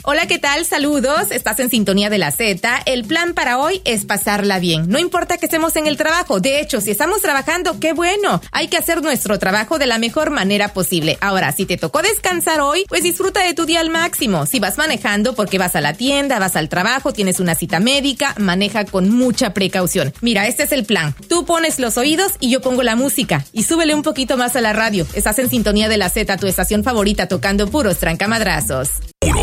Hola, ¿qué tal? Saludos. Estás en sintonía de la Z. El plan para hoy es pasarla bien. No importa que estemos en el trabajo. De hecho, si estamos trabajando, qué bueno. Hay que hacer nuestro trabajo de la mejor manera posible. Ahora, si te tocó descansar hoy, pues disfruta de tu día al máximo. Si vas manejando porque vas a la tienda, vas al trabajo, tienes una cita médica, maneja con mucha precaución. Mira, este es el plan. Tú pones los oídos y yo pongo la música. Y súbele un poquito más a la radio. Estás en sintonía de la Z, tu estación favorita, tocando puros trancamadrazos. Puro